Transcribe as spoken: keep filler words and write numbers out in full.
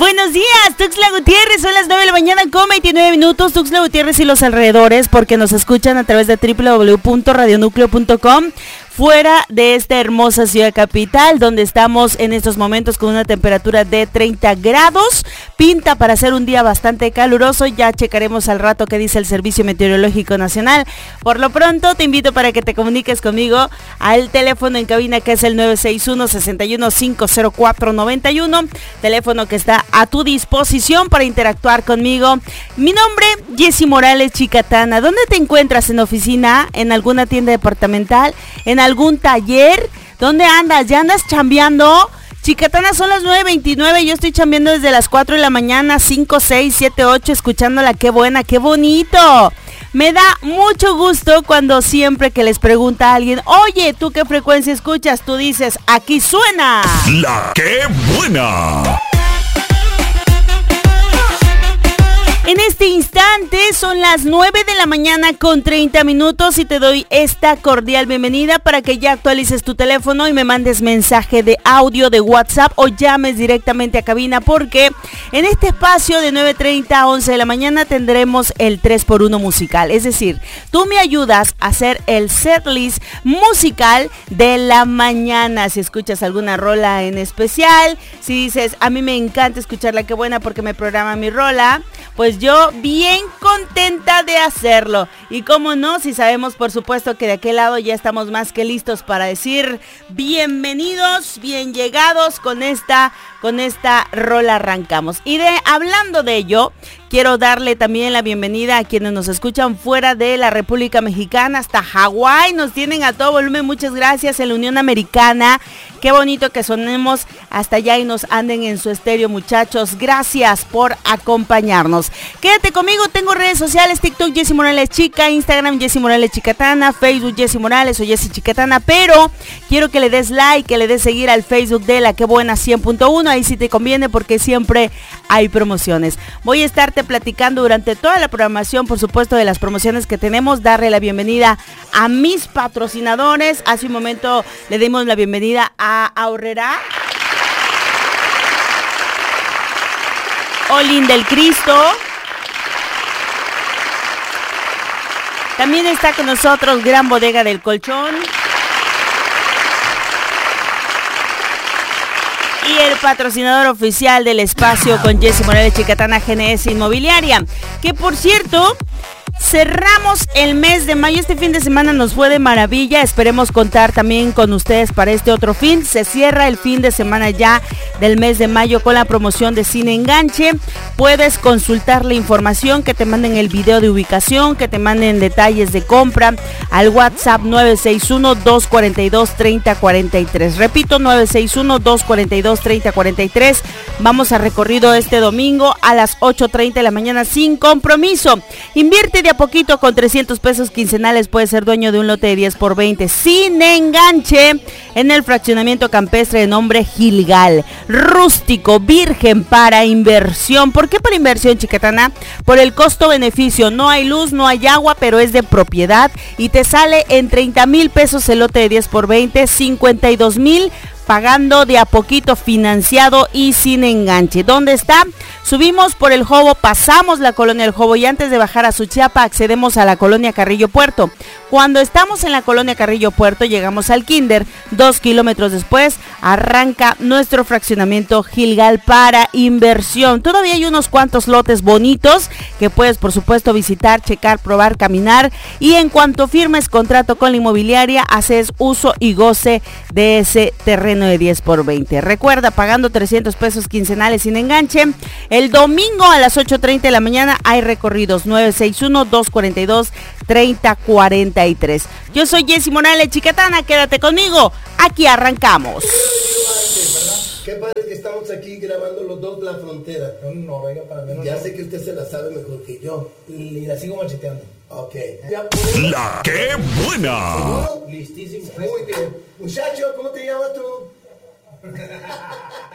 Buenos días, Tuxtla Gutiérrez, son las nueve de la mañana con veintinueve minutos, Tuxtla Gutiérrez y los alrededores, porque nos escuchan a través de doble u doble u doble u punto radio núcleo punto com, fuera de esta hermosa ciudad capital, donde estamos en estos momentos con una temperatura de treinta grados, pinta para ser un día bastante caluroso, ya checaremos al rato qué dice el Servicio Meteorológico Nacional. Por lo pronto, te invito para que te comuniques conmigo al teléfono en cabina, que es el nueve seis uno, seis uno cinco, cero cuatro nueve uno, teléfono que está a tu disposición para interactuar conmigo. Mi nombre, Jessy Morales Chicatana. ¿Dónde te encuentras? ¿En oficina? ¿En alguna tienda departamental? ¿En algún taller? ¿Dónde andas? ¿Ya andas chambeando? Chicatana, son las nueve veintinueve, yo estoy chambeando desde las cuatro de la mañana, cinco, seis, siete, ocho, escuchándola. ¡Qué buena, qué bonito! Me da mucho gusto cuando siempre que les pregunta a alguien, oye, ¿tú qué frecuencia escuchas? Tú dices, aquí suena La Qué Buena. En este instante son las nueve de la mañana con treinta minutos y te doy esta cordial bienvenida para que ya actualices tu teléfono y me mandes mensaje de audio de WhatsApp o llames directamente a cabina, porque en este espacio de nueve treinta a once de la mañana tendremos el tres por uno musical. Es decir, tú me ayudas a hacer el setlist musical de la mañana. Si escuchas alguna rola en especial, si dices, a mí me encanta escuchar La Qué Buena porque me programa mi rola, pues yo bien contenta de hacerlo. Y cómo no, si sabemos por supuesto que de aquel lado ya estamos más que listos para decir bienvenidos, bien llegados, con esta, con esta rola arrancamos. Y de hablando de ello, quiero darle también la bienvenida a quienes nos escuchan fuera de la República Mexicana, hasta Hawái, nos tienen a todo volumen, muchas gracias. En la Unión Americana, qué bonito que sonemos hasta allá y nos anden en su estéreo, muchachos, gracias por acompañarnos. Quédate conmigo, tengo redes sociales, TikTok Jessy Morales Chica, Instagram Jessy Morales Chicatana, Facebook Jessy Morales o Jessy Chicatana, pero quiero que le des like, que le des seguir al Facebook de La Qué Buena cien punto uno, ahí sí te conviene porque siempre hay promociones. Voy a estarte platicando durante toda la programación, por supuesto, de las promociones que tenemos, darle la bienvenida a mis patrocinadores. Hace un momento le dimos la bienvenida a Aurrera, Olin del Cristo. También está con nosotros Gran Bodega del Colchón. Y el patrocinador oficial del espacio con Jessy Morales Chicatana, G N S Inmobiliaria. Que por cierto, cerramos el mes de mayo. Este fin de semana nos fue de maravilla. Esperemos contar también con ustedes para este otro fin. Se cierra el fin de semana ya del mes de mayo con la promoción de Cine Enganche. Puedes consultar la información, que te manden el video de ubicación, que te manden detalles de compra al WhatsApp nueve seis uno, dos cuatro dos, tres cero cuatro tres. Repito, nueve seis uno, dos cuatro dos, tres cero cuatro tres. Vamos a recorrido este domingo a las ocho treinta de la mañana sin compromiso. Invierte de a poquito con trescientos pesos quincenales, puedes ser dueño de un lote de diez por veinte sin enganche en el fraccionamiento campestre de nombre Gilgal. Rústico, virgen, para inversión. ¿Por qué para inversión, Chicatana? Por el costo-beneficio. No hay luz, no hay agua, pero es de propiedad y te sale en treinta mil pesos el lote de diez por veinte, cincuenta y dos mil pagando de a poquito, financiado y sin enganche. ¿Dónde está? Subimos por el Jobo, pasamos la colonia El Jobo y antes de bajar a Suchiapa accedemos a la colonia Carrillo Puerto. Cuando estamos en la colonia Carrillo Puerto llegamos al Kinder, dos kilómetros después arranca nuestro fraccionamiento Gilgal para inversión. Todavía hay unos cuantos lotes bonitos que puedes por supuesto visitar, checar, probar, caminar y en cuanto firmes contrato con la inmobiliaria haces uso y goce de ese terreno de diez por veinte. Recuerda, pagando trescientos pesos quincenales sin enganche. El domingo a las ocho treinta de la mañana hay recorridos nueve seis uno, dos cuatro dos, tres cero cuatro tres. Yo soy Jessy Morales Chicatana, quédate conmigo, aquí arrancamos. Qué padre que estamos aquí grabando los dos La Frontera. No, no, venga, para menos. Ya no. sé que usted se la sabe mejor que yo. Y la sigo macheteando. Ok. La Qué Buena. ¿Seguro? Listísimo. Muy bien. Muchacho, ¿cómo te llamas tú?